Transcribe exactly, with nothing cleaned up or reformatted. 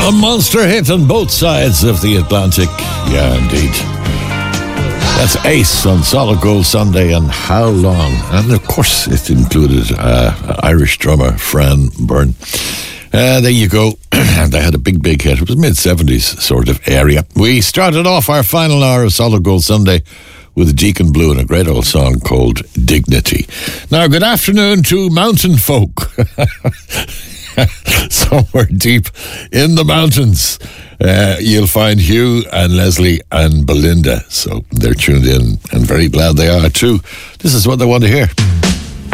A monster hit on both sides of the Atlantic. Yeah, indeed. That's Ace on Solid Gold Sunday, and How Long? And of course, it included uh, Irish drummer Fran Byrne. Uh, there you go. And they had a big, big hit. It was mid-seventies sort of area. We started off our final hour of Solid Gold Sunday with Deacon Blue and a great old song called Dignity. Now, good afternoon to mountain folk. Somewhere deep in the mountains, uh, you'll find Hugh and Leslie and Belinda. So they're tuned in and very glad they are too. This is what they want to hear.